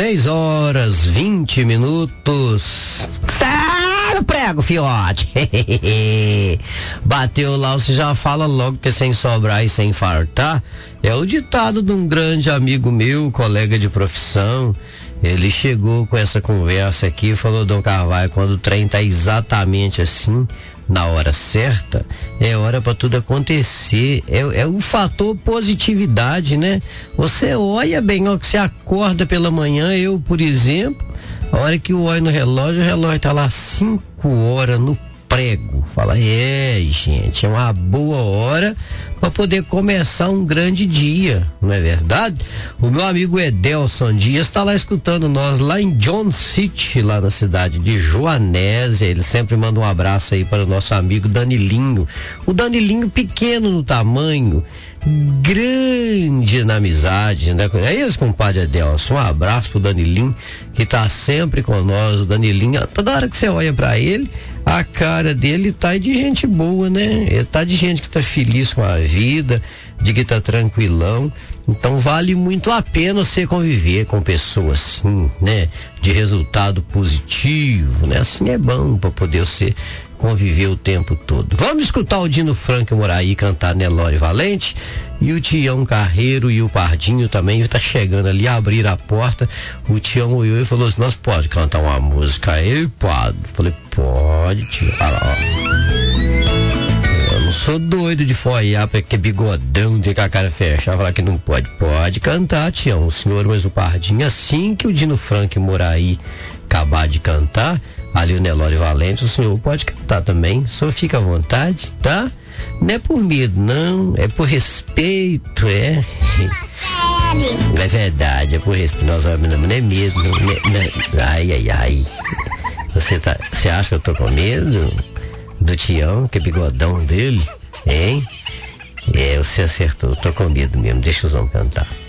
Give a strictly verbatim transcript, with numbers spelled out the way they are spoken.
Seis horas, vinte minutos. Sai no prego, fiote. Bateu lá, você já fala logo que sem sobrar e sem fartar. É o ditado de um grande amigo meu, colega de profissão. Ele chegou com essa conversa aqui e falou: Dom Carvalho, quando o trem tá exatamente assim, na hora certa, é hora para tudo acontecer. É, é o fator positividade, né? Você olha bem, ó, que você acorda pela manhã. Eu, por exemplo, a hora que eu olho no relógio, o relógio tá lá cinco horas no prego. Fala, é, gente, é uma boa hora para poder começar um grande dia, não é verdade? O meu amigo Edelson Dias está lá escutando nós lá em John City, lá na cidade de Joanésia. Ele sempre manda um abraço aí para o nosso amigo Danilinho. O Danilinho pequeno no tamanho, grande na amizade, né? É isso, compadre Edelson. Um abraço pro Danilinho, que tá sempre com nós. O Danilinho, toda hora que você olha para ele, a cara dele tá de gente boa, né? Ele tá de gente que tá feliz com a vida, de que tá tranquilão. Então vale muito a pena você conviver com pessoas assim, né? De resultado positivo, né? Assim é bom para poder você conviver o tempo todo. Vamos escutar o Dino Frank Moraí cantar Nelore Valente, e o Tião Carreiro e o Pardinho também tá chegando ali, abrir a porta. O Tião olhou e falou assim: nós pode cantar uma música aí, padre? Falei, pode, tio. Olha lá, ó. Eu não sou doido de folhear pra que bigodão, de com a cara fechada, falar que não pode. Pode cantar, Tião, o senhor, mas o Pardinho, assim que o Dino Frank Moraí acabar de cantar ali o Nelore Valente, o senhor pode cantar também, só fica à vontade, tá? Não é por medo, não, é por respeito, é. É verdade, é por respeito. Nós não é medo, não, não, não. Ai, ai, ai. Você tá, você acha que eu tô com medo do Tião, que é bigodão dele, hein? É, você acertou, tô com medo mesmo, deixa os homens cantar.